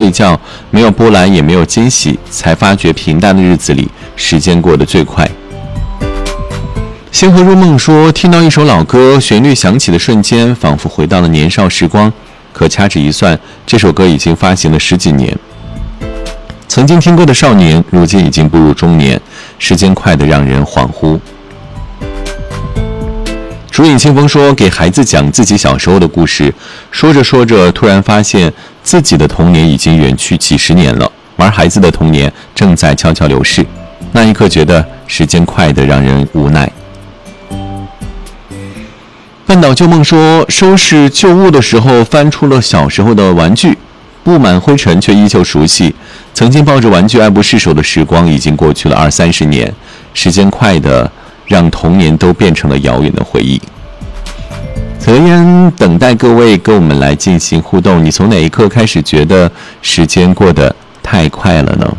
睡觉，没有波澜也没有惊喜，才发觉平淡的日子里时间过得最快。星河入梦说，听到一首老歌，旋律响起的瞬间仿佛回到了年少时光，可掐指一算，这首歌已经发行了10几年。曾经听歌的少年，如今已经步入中年，时间快得让人恍惚。竹影清风说，给孩子讲自己小时候的故事，说着说着，突然发现自己的童年已经远去几十年了，而孩子的童年正在悄悄流逝。那一刻觉得时间快得让人无奈。半岛旧梦说，收拾旧物的时候翻出了小时候的玩具，布满灰尘却依旧熟悉，曾经抱着玩具爱不释手的时光已经过去了20-30年，时间快的让童年都变成了遥远的回忆。泽烟等待各位跟我们来进行互动，你从哪一刻开始觉得时间过得太快了呢？